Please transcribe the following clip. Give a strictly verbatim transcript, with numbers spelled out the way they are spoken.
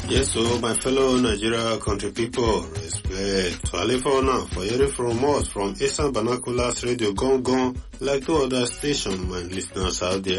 Yes, so my fellow Nigeria country people, respect. So I live for now for hearing from us from Eastern Binoculars Radio Gong Gong, like two other stations, my listeners out there.